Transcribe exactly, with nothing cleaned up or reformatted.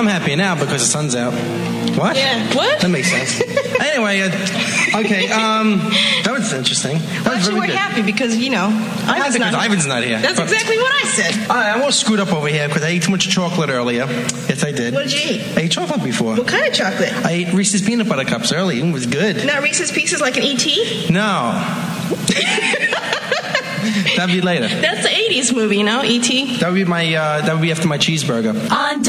I'm happy now because the sun's out. What? Yeah. What? That makes sense. Anyway, uh, okay. Um, that was interesting. That Well, was actually, very we're good. happy because, you know, I'm happy Ivan's because not Ivan's not here. That's But- exactly what I said. All right, I'm all screwed up over here because I ate too much chocolate earlier. Yes, I did. What did you eat? I ate chocolate before. What kind of chocolate? I ate Reese's peanut butter cups early. It was good. Not Reese's Pieces like an E T? No. That'd be later. That's the eighties movie, you know, E T? That would be my. Uh, that would be after my cheeseburger. On